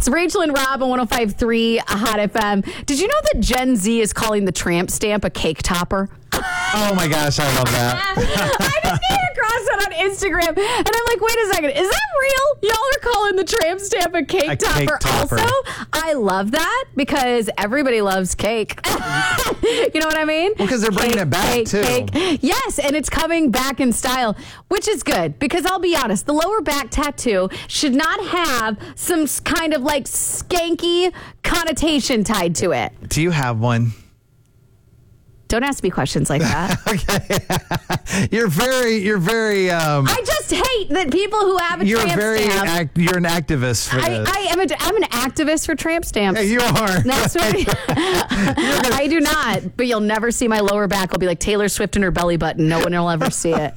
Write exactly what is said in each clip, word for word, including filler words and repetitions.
It's Rachel and Rob on one oh five point three Hot F M. Did you know that Gen Z is calling the tramp stamp a cake topper? Oh my gosh, I love that. I just came across it on Instagram, and I'm like, wait a second, is that real? Y'all are calling the tramp stamp a cake, A topper, cake topper. also? I love that because everybody loves cake. You know what I mean? Well, because they're bringing Cake, it back, cake, too. Cake. Yes, and it's coming back in style, which is good because I'll be honest, the lower back tattoo should not have some s- kind of like skanky connotation tied to it. Do you have one? Don't ask me questions like that. You're very, you're very, um, I just hate that people who have a you're tramp very, stamp. act, you're an activist for I, this. I am a, I'm an activist for tramp stamps. Yeah, you are. That's what I, I do not, but you'll never see my lower back. I'll be like Taylor Swift in her belly button. No one will ever see it.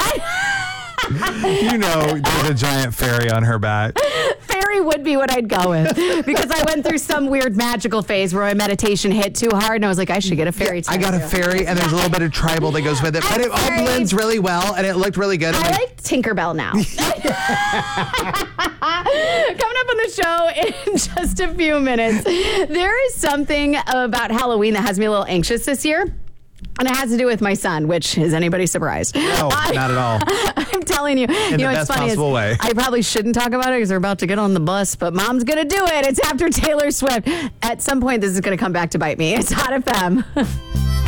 You know, there's a giant fairy on her back. Fairy would be what I'd go with because I went through some weird magical phase where my meditation hit too hard and I was like, I should get a fairy I got a tattoo. fairy, and there's a little bit of tribal that goes with it, but I'm it all very- blends really well, and it looked really good. I like Tinkerbell now. Coming up on the show in just a few minutes, there is something about Halloween that has me a little anxious this year. And it has to do with my son, which is anybody surprised? No, I- not at all. I'm telling you. In you know the what's best funny is possible way. I probably shouldn't talk about it because they're about to get on the bus, but mom's going to do it. It's after Taylor Swift. At some point, this is going to come back to bite me. It's Hot F M.